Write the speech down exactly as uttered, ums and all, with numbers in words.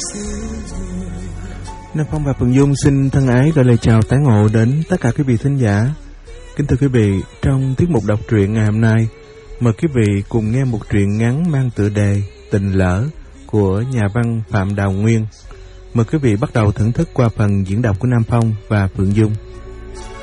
Nam Phong và Phượng Dung xin thân ái gửi lời chào tái ngộ đến tất cả quý vị thính giả. Kính thưa quý vị, trong tiết mục đọc truyện ngày hôm nay, mời quý vị cùng nghe một truyện ngắn mang tựa đề Tình Lỡ của nhà văn Phạm Đào Nguyên. Mời quý vị bắt đầu thưởng thức qua phần diễn đọc của Nam Phong và Phượng Dung.